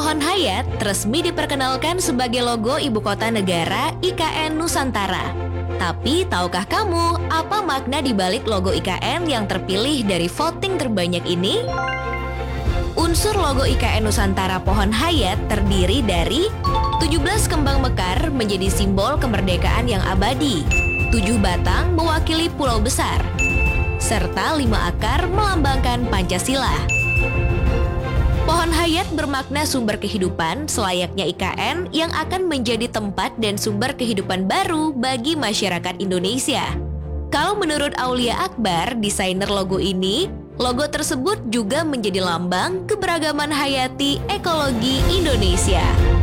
Pohon hayat resmi diperkenalkan sebagai logo Ibu Kota Negara IKN Nusantara. Tapi tahukah kamu apa makna di balik logo IKN yang terpilih dari voting terbanyak ini? Unsur logo IKN Nusantara Pohon Hayat terdiri dari 17 kembang mekar menjadi simbol kemerdekaan yang abadi, 7 batang mewakili pulau besar, serta 5 akar melambangkan Pancasila. Pohon hayat bermakna sumber kehidupan selayaknya IKN yang akan menjadi tempat dan sumber kehidupan baru bagi masyarakat Indonesia. Kalau menurut Aulia Akbar, desainer logo ini, logo tersebut juga menjadi lambang keberagaman hayati ekologi Indonesia.